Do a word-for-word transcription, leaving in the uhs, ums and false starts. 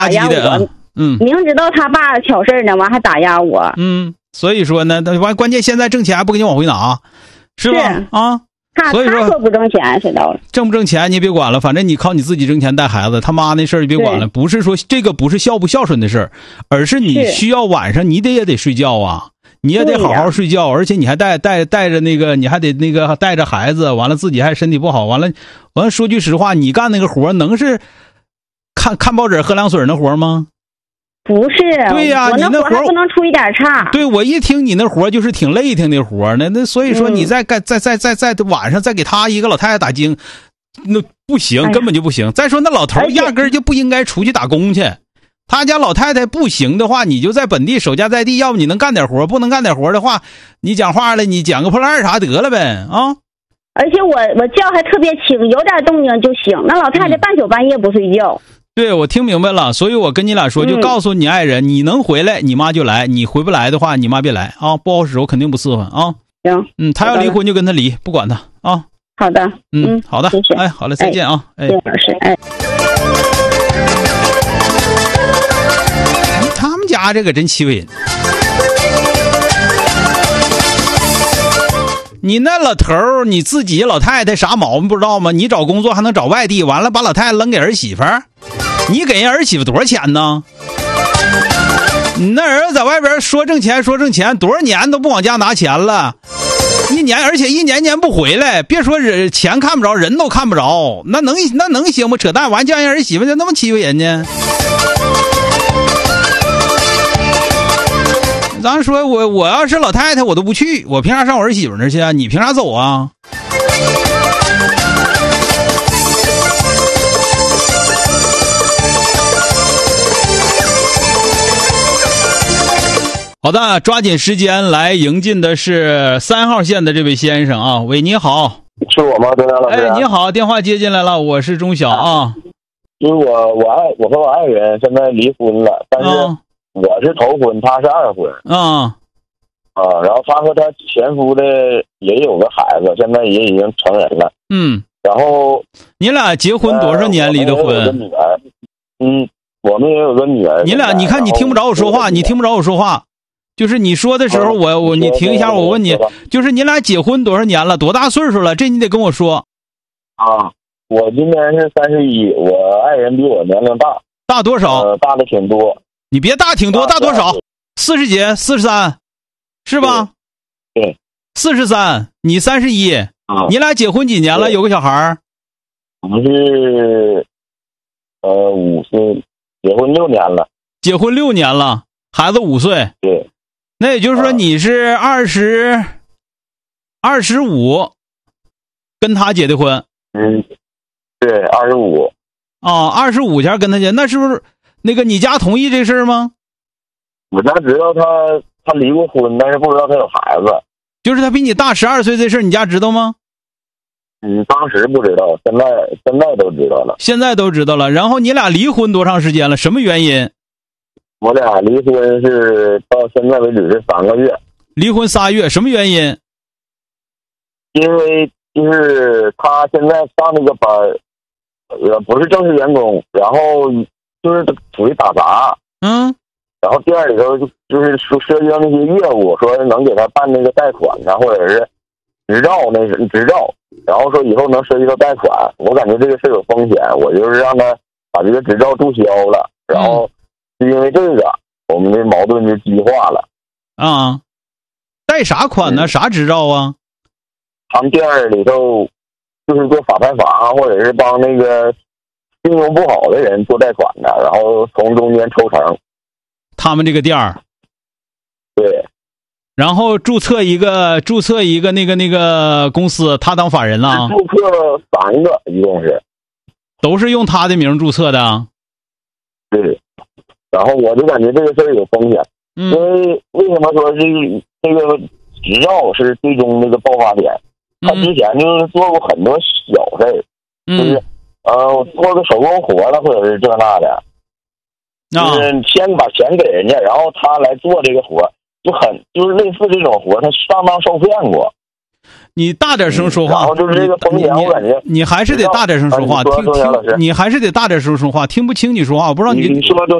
打压我，嗯，明知道他爸挑事儿呢，完还打压我， 嗯，所以说呢，完关键现在挣钱还不给你往回拿，是吧？ 是啊。 他所以说他说不挣钱，谁到了？ 挣不挣钱你别管了，反正你靠你自己挣钱带孩子，他妈那事儿你别管了。不是说这个不是孝不孝顺的事儿，而是你需要晚上你得也得睡觉啊，你也得好好睡觉，而且你还带带带着那个，你还得那个带着孩子，完了自己还身体不好，完了完了说句实话，你干那个活能是看看报纸喝凉水那活吗？ 不是， 对呀、啊， 我那活还不能出一点差。 对，我一听你那活就是挺累挺的活，那那所以说你再干、嗯、再再再再晚上再给他一个老太太打精，那不行， 哎、 根本就不行。再说那老头压根儿就不应该出去打工去，他家老太太不行的话，你就在本地守家在地，要不你能干点活，不能干点活的话，你讲话了，你捡个破烂啥得了呗啊。 而且我我觉还特别轻，有点动静就醒。那老太太半宿半夜不睡觉。 嗯对，我听明白了，所以我跟你俩说，就告诉你爱人，嗯、你能回来，你妈就来；你回不来的话，你妈别来啊，不好使，我肯定不伺候啊。 行， 嗯，他要离婚就跟他离，不管他啊。 好的， 嗯，嗯好的， 谢谢， 哎，好了，再见啊，哎， 谢谢老师，哎。 他们家这个真欺负人。你那老头儿，你自己老太太啥毛病不知道吗？你找工作还能找外地，完了把老太太扔给儿媳妇儿，你给人儿媳妇多少钱呢？你那儿子在外边说挣钱说挣钱，多少年都不往家拿钱了，一年而且一年年不回来，别说人钱看不着，人都看不着，那能那能行吗？扯淡！完叫人儿媳妇就那么欺负人家。咱说我我要是老太太我都不去，我凭啥上我儿媳妇那去啊？你凭啥走啊？好的，抓紧时间来迎进的是三号线的这位先生啊。喂，你好。 是我吗？对了，老师。 哎，你好，电话接进来了，我是钟晓啊。 就是我我爱我和我爱人现在离婚了，但是、嗯。我是头婚，他是二婚。 啊、 嗯、啊，然后他和他前夫的也有个孩子，现在也已经成人了。 嗯， 然后你俩结婚多少年离的婚？ 呃、我们有个女儿，嗯，我们也有个女儿。 你俩，你看你听不着我说话，你听不着我说话，就是你说的时候，我我你停一下，我问你，就是你俩结婚多少年了，多大岁数了？这你得跟我说。 啊，我今年是三十一，我爱人比我年龄大。 大多少？ 呃，大的挺多。 你别大挺多，大多少？四十几，四十三，是吧？ 对， 四十三，你三十一，你俩结婚几年了？有个小孩儿？ 我们是呃五岁，结婚六年了。 结婚六年了，孩子五岁。 对， 那也就是说你是二十二十五，跟他结的婚。 嗯，对，二十五。 啊，二十五前跟他结，那是不是？那个你家同意这事儿吗？ 我家知道他他离过婚，但是不知道他有孩子。 就是他比你大十二岁这事儿，你家知道吗？ 嗯，当时不知道，现在现在都知道了。 现在都知道了。然后你俩离婚多长时间了？什么原因？ 我俩离婚是到现在为止是三个月。 离婚仨月，什么原因？ 因为就是他现在上那个班，呃，不是正式员工，然后。就是属于打杂， 嗯， 然后店里头就就是说涉及到那些业务，说能给他办那个贷款啊，或者是执照那是执照，然后说以后能涉及到贷款，我感觉这个事有风险，我就是让他把这个执照注销了，然后就因为这个，我们的矛盾就激化了。 啊，贷啥款呢？嗯、啥执照啊？ 他们店里头就是做法拍法，或者是帮那个。信用不好的人做贷款的，然后从中间抽成。 他们这个店儿， 对， 然后注册一个注册一个那个那个公司，他当法人了。 注册三个，一共是， 都是用他的名注册的。 对，然后我就感觉这个事儿有风险， 嗯、 因为为什么说是这个执照是最终那个爆发点？他之前就是做过很多小事儿， 嗯、 就是。呃，做个手工活了，或者是这那的，就是先把钱给人家，然后他来做这个活，就很就是类似这种活，他上当受骗过。 你大点声说话。 然后就是这个风险，我感觉你还是得大点声说话，听听，你还是得大点声说话，听不清你说话，我不知道你。 你说